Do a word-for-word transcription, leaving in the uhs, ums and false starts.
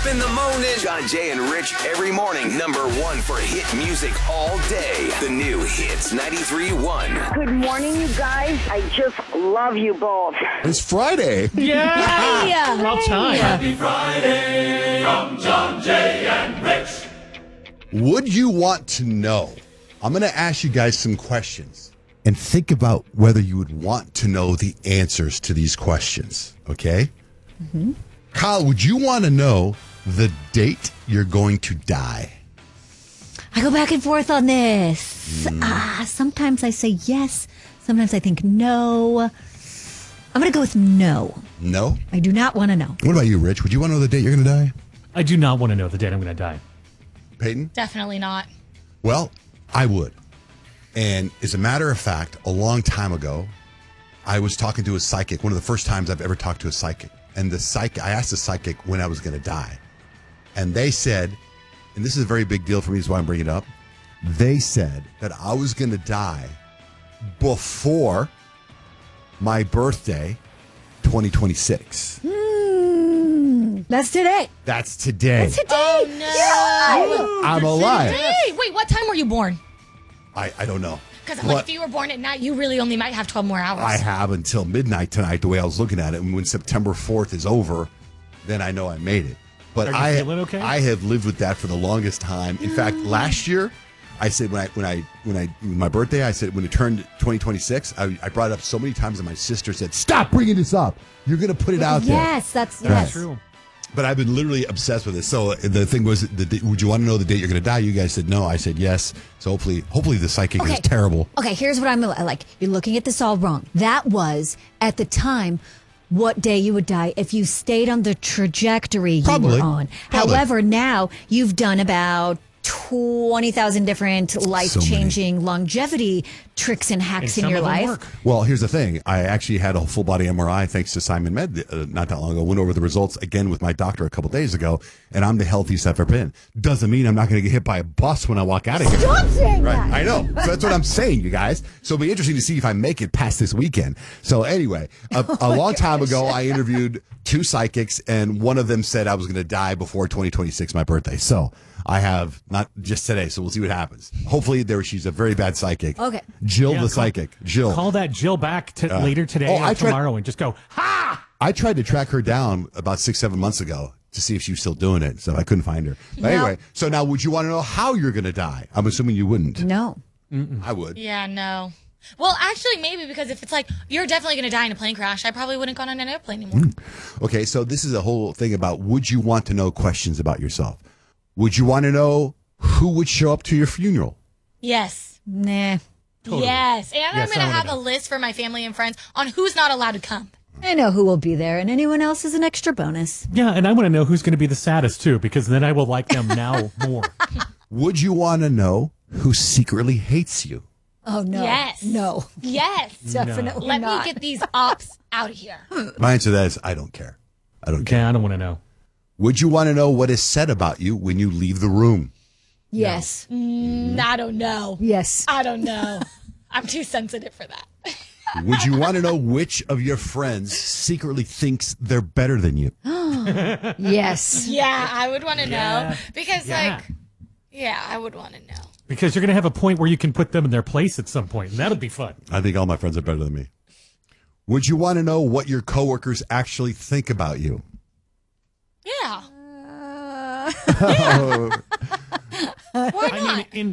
in the morning. John, Jay, and Rich every morning. Number one for hit music all day. The new Hits ninety-three point one. Good morning, you guys. I just love you both. It's Friday. Yeah. Yeah. About time. Happy Friday from John, Jay, and Rich. Would you want to know? I'm going to ask you guys some questions and think about whether you would want to know the answers to these questions. Okay? Mm-hmm. Kyle, would you want to know the date you're going to die? I go back and forth on this. Mm. Ah, sometimes I say yes. Sometimes I think no. I'm going to go with no. No? I do not want to know. What about you, Rich? Would you want to know the date you're going to die? I do not want to know the date I'm going to die. Peyton? Definitely not. Well, I would. And as a matter of fact, a long time ago, I was talking to a psychic, one of the first times I've ever talked to a psychic. And the psych, I asked the psychic when I was going to die. And they said, and this is a very big deal for me, is why I'm bringing it up. They said that I was going to die before my birthday, twenty twenty-six. Mm, that's today. That's today. That's today. Oh, no. I'm alive. Hey, wait, what time were you born? I, I don't know. Because like, if you were born at night, you really only might have twelve more hours. I have until midnight tonight, the way I was looking at it. And when September fourth is over, then I know I made it. But Are you I, feeling okay? I have lived with that for the longest time. In fact, last year, I said when I when I when I my birthday, I said when it turned twenty twenty-six, I, I brought it up so many times, and my sister said, "Stop bringing this up. You're going to put it out there." Yes, that's Right. yes. True. But I've been literally obsessed with this. So the thing was, the, the, would you want to know the date you're going to die? You guys said no. I said yes. So hopefully, hopefully the psychic Okay. is terrible. Okay, here's what I'm like. You're looking at this all wrong. That was, at the time, what day you would die if you stayed on the trajectory Probably. you were on. Probably. However, now you've done about twenty thousand different life-changing longevity tricks and hacks And in some your of them life. work. Well, here's the thing. I actually had a full body M R I thanks to Simon Med uh, not that long ago. Went over the results again with my doctor a couple days ago, and I'm the healthiest I've ever been. Doesn't mean I'm not going to get hit by a bus when I walk out of here. Stop saying Right. that. I know. So that's what I'm saying, you guys. So it'll be interesting to see if I make it past this weekend. So anyway, a, a long time ago, I interviewed two psychics, and one of them said I was going to die before twenty twenty-six, my birthday. So I have not just today. So we'll see what happens. Hopefully, there she's a very bad psychic. Okay. Jill, Yeah, the call- psychic. Jill. Call that Jill back to Uh, later today oh, or I tried- tomorrow and just go, ha! I tried to track her down about six, seven months ago to see if she was still doing it. So I couldn't find her. But No. anyway, so now would you want to know how you're going to die? I'm assuming you wouldn't. No. I would. Yeah, no. Well, actually, maybe because if it's like, you're definitely going to die in a plane crash, I probably wouldn't go on an airplane anymore. Okay, so this is a whole thing about would you want to know questions about yourself? Would you want to know who would show up to your funeral? Yes. Nah. Totally. Yes. And Yes, I'm I going to wanna have know. a list for my family and friends on who's not allowed to come. I know who will be there, and anyone else is an extra bonus. Yeah, and I want to know who's going to be the saddest, too, because then I will like them now more. Would you want to know who secretly hates you? Oh, no. Yes. No. Yes. Definitely Let not. me get these ops out of here. My answer to that is I don't care. I don't care. Okay, I don't want to know. Would you want to know what is said about you when you leave the room? Yes. Mm, I don't know. Yes. I don't know. I'm too sensitive for that. Would you want to know which of your friends secretly thinks they're better than you? Yes. Yeah, I would want to Yeah. know. Because, Yeah. like, yeah, I would want to know. Because you're going to have a point where you can put them in their place at some point, and that'll be fun. I think all my friends are better than me. Would you want to know what your coworkers actually think about you? Yeah. Uh, Why I not? mean, in